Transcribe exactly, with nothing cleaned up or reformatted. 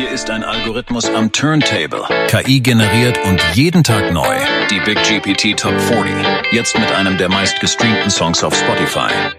ist ein Algorithmus am Turntable. K I generiert und jeden Tag neu. Die Big G P T Top vierzig. Jetzt mit einem der meistgestreamten Songs auf Spotify.